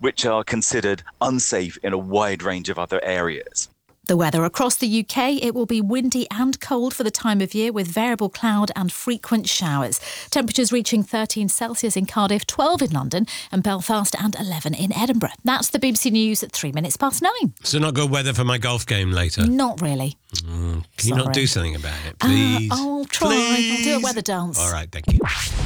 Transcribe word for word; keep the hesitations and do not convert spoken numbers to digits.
which are considered unsafe in a wide range of other areas. The weather across the U K, it will be windy and cold for the time of year with variable cloud and frequent showers. Temperatures reaching thirteen Celsius in Cardiff, twelve in London and Belfast and eleven in Edinburgh. That's the B B C News at three minutes past nine. So not good weather for my golf game later? Not really. Mm, can you Sorry. not do something about it, please? Uh, I'll try. Please? I'll do a weather dance. All right, thank you.